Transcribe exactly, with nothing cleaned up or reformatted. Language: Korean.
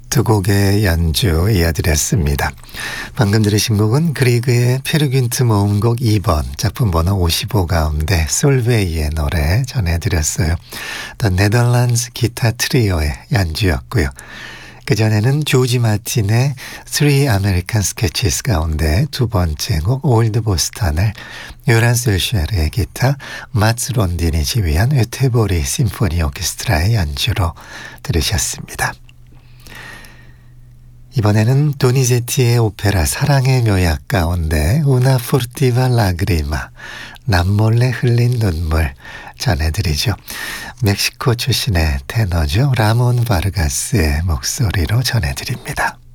두 곡의 연주 이어드렸습니다. 방금 들으신 곡은 그리그의 페르귄트 모음곡 이 번 작품 번호 오십오 가운데 솔베이의 노래 전해드렸어요. The Netherlands 기타 트리오의 연주였고요. 그전에는 조지 마틴의 Three American Sketches 가운데 두 번째 곡 올드 보스턴을 요란 솔슈에르의 기타, 마츠 론딘이 지휘한 으테보리 심포니 오케스트라의 연주로 들으셨습니다. 이번에는 도니제티의 오페라 사랑의 묘약 가운데 우나 포르티바 라그리마, 남몰래 흘린 눈물 전해드리죠. 멕시코 출신의 테너죠. 라몬 바르가스의 목소리로 전해드립니다.